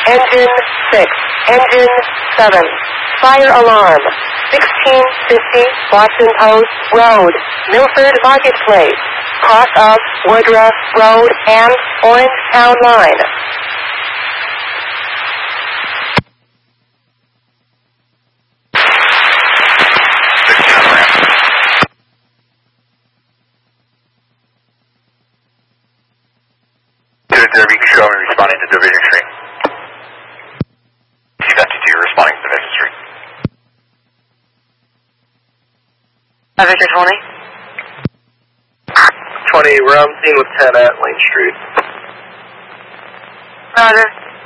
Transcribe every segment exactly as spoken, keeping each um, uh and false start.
Engine six. Engine seven. Fire alarm. sixteen fifty Boston Post Road, Milford Marketplace, cross of Woodruff Road and Orange Town Line. Derby Control responding to Division Street. T fifty-two responding to Division Street. Uh, Victor twenty. twenty, we're on scene with ten at Lane Street. Roger.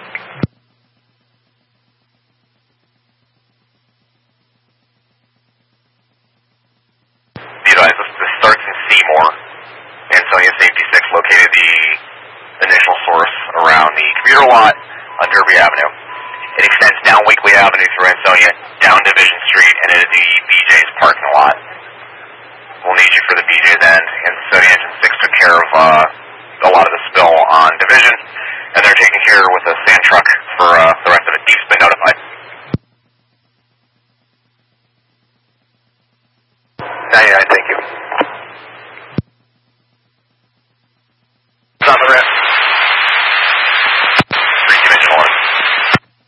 Be advised, this, this starts in Seymour. Ansonia Safety six located the initial source around the commuter lot on Derby Avenue. It extends down Wakely Avenue through Ansonia, down Division Street, and into the B J's parking lot. We'll need you for the B J's end. Ansonia Engine six took care of uh, a lot of the spill on Division, and they're taking care with a sand truck for uh, the rest of it. Deep's been notified.